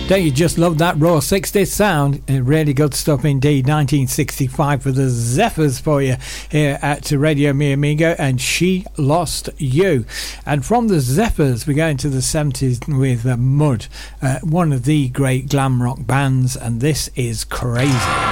Don't you just love that raw 60s sound? Really good stuff indeed. 1965 for the Zephyrs for you here at Radio Mi Amigo, and She Lost You. And from the Zephyrs we go into the 70s with Mud, one of the great glam rock bands, and this is Crazy.